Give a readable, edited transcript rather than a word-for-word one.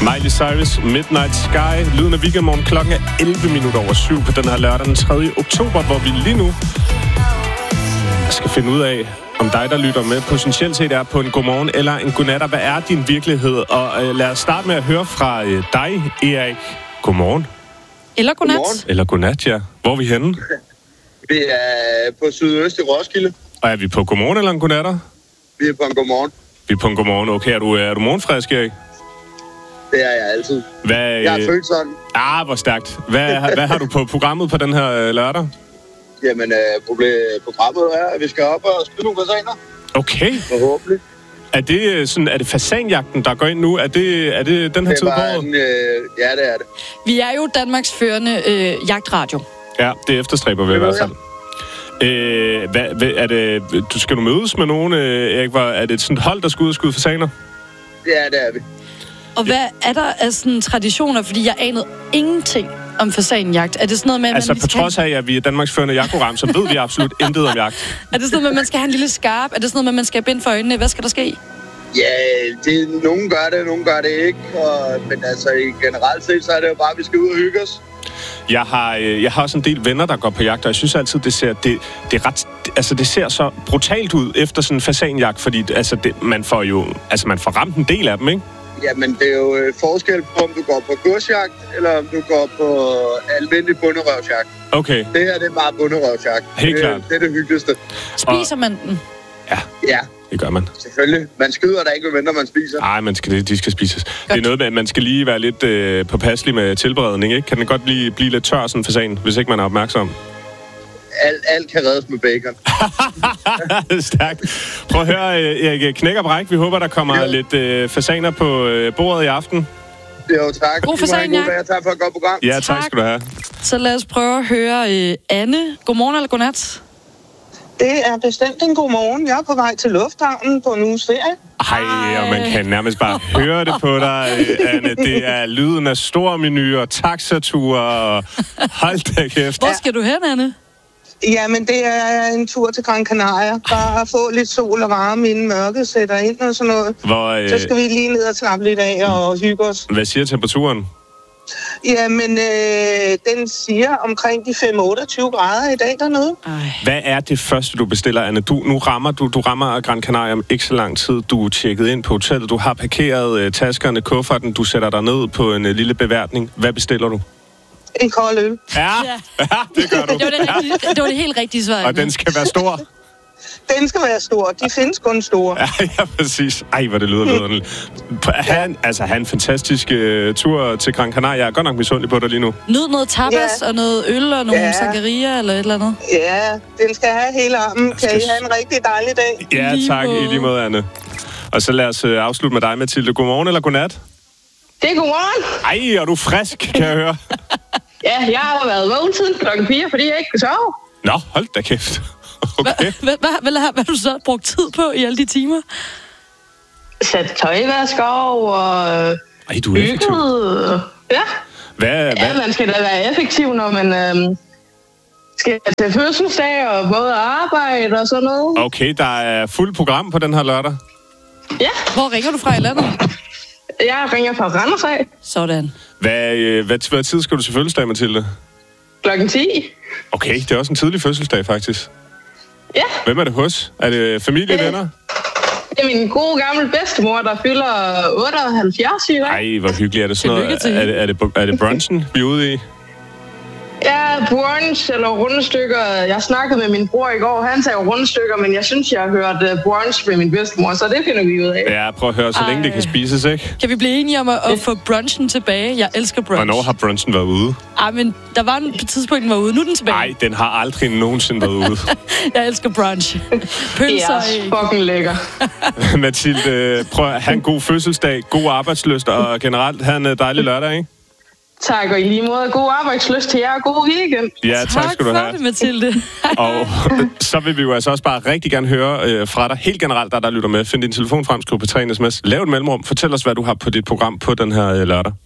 Miley Cyrus, Midnight Sky. Lyden af weekendmorgen. Klokken er 7:11 på den her lørdag den 3. oktober, hvor vi lige nu skal finde ud af, om dig, der lytter med, potentielt set er på en godmorgen eller en godnat. Hvad er din virkelighed? Og lad os starte med at høre fra dig, Erik. Godmorgen. Eller godnat. Eller godnat, ja. Hvor er vi henne? Vi er på sydøst i Roskilde. Og er vi på godmorgen eller en godnatter? Vi er på en godmorgen. Vi er på en godmorgen. Okay, er du morgenfrisk, Erik? Det er jeg altid. Jeg er født sådan. Hvor stærkt. Hvad har du på programmet på den her lørdag? Jamen, programmet er, at vi skal op og spille nogle fasaner. Okay. Forhåbentlig. Er det fasanjagten, der går ind nu? Er det den her tid på året? Ja, det er det. Vi er jo Danmarks førende jagtradio. Ja, det efterstræber vi i hvert fald. Skal du mødes med nogen, Erik? Er det sådan et hold, der skal ud og skyde fasaner? Ja, det er vi. Og hvad er der af sådan traditioner? Fordi jeg anede ingenting om fasanjagt. Er det sådan noget med, at på trods af, at vi er Danmarks førende jagtprogram, så ved vi absolut intet om jagt. Er det sådan noget med, at man skal have en lille skarp? Er det sådan noget med, at man skal binde for øjnene? Hvad skal der ske? Ja, nogen gør det, nogen gør det ikke. Men altså, generelt set, så er det jo bare, at vi skal ud og hygge os. Jeg har også en del venner, der går på jagt, og jeg synes altid, det ser så brutalt ud efter sådan en fasanjagt, fordi man får ramt en del af dem, ikke? Jamen, det er jo forskel på, om du går på godsjagt, eller om du går på almindelig bunderøvsjagt. Okay. Det her, det er bare bunderøvsjagt. Helt klart. Det er det hyggeligste. Spiser man den? Ja. Det gør man. Selvfølgelig. Man skyder da ikke, medmindre man spiser. Nej, de skal spises. Godt. Det er noget med, at man skal lige være lidt påpasselig med tilberedning, ikke? Kan den godt blive lidt tør, sådan en fasan, hvis ikke man er opmærksom? Alt kan reddes med bacon. Stærkt. Prøv at høre, Erik, knæk og bræk. Vi håber, der kommer lidt fasaner på bordet i aften. Jo, tak. God fasanjagt. Tak for et godt program. Ja, tak skal du have. Så lad os prøve at høre Anne. Godmorgen eller godnat? Det er bestemt en god morgen. Jeg er på vej til lufthavnen på en uges ferie. Og man kan nærmest bare høre det på dig, Anne. Det er lyden af store menuer, taxature og hold da kæft. Hvor skal du hen, Anne? Jamen, det er en tur til Gran Canaria. Bare at få lidt sol og varme, inden mørket sætter ind og sådan noget. Så skal vi lige ned og slappe lidt af og hygge os. Hvad siger temperaturen? Jamen, den siger omkring de 5-28 grader i dag dernede. Hvad er det første, du bestiller, Anne? Du rammer Gran Canaria om ikke så lang tid. Du er tjekket ind på hotellet. Du har parkeret taskerne, kufferten. Du sætter dig ned på en lille beværtning. Hvad bestiller du? En kold øl. Ja, det gør du. Det var det helt rigtige svar. Og den skal være stor. Den skal være stor. De findes kun store. Ja, præcis. Ej, hvor det lyder vidunderligt. Han en fantastisk tur til Gran Canaria. Jeg er godt nok misundelig på dig lige nu. Nyd noget tapas og noget øl og nogle sangria eller et eller andet. Ja, den skal have hele armen. Kan I have en rigtig dejlig dag? Ja, tak. I lige måde, Anne. Og så lad os afslutte med dig, Mathilde. Godmorgen eller godnat? Det er godmorgen. Ej, er du frisk, kan jeg høre. Ja, jeg har været vågen siden klokken 4, fordi jeg ikke kunne sove. Nå, hold da kæft. Okay. Hvad har du så brugt tid på i alle de timer? Sat tøjvask og du er effektiv. Ja. Man skal da være effektiv, når man skal til fødselsdag og både arbejde og sådan noget. Okay, der er fuld program på den her lørdag. Ja. Hvor ringer du fra i landet? Jeg ringer fra Randers af. Sådan. Hvad tid skal du til fødselsdag, Mathilde? Klokken 10. Okay, det er også en tidlig fødselsdag, faktisk. Ja. Hvem er det hos? Er det familie, venner? Det er min gode gamle bedstemor, der fylder 78 i dag. Ej, hvor hyggeligt. Er det sådan noget? Er det brunchen, vi er ude i? Ja, brunch eller rundestykker. Jeg snakkede med min bror i går. Han sagde rundestykker, men jeg synes, jeg har hørt brunch med min bedstemor, så det finder vi ud af. Ja, prøv at høre, så længe det kan spises, ikke? Kan vi blive enige om at få brunchen tilbage? Jeg elsker brunch. Hvornår har brunchen været ude? Men der var en tidspunkt, den var ude. Nu er den tilbage. Nej, den har aldrig nogensinde været ude. Jeg elsker brunch. Pølser. Det er fucking lækker. Mathilde, prøv at have en god fødselsdag, god arbejdslyst og generelt have en dejlig lørdag, ikke? Tak, og i lige måde god arbejdslyst til jer, og god weekend. Ja, tak skal du have. Tak for det, Mathilde. Og så vil vi jo altså også bare rigtig gerne høre fra dig, helt generelt, der lytter med. Find din telefon frem, skriv på 3 sms, lav et mellemrum, fortæl os, hvad du har på dit program på den her lørdag.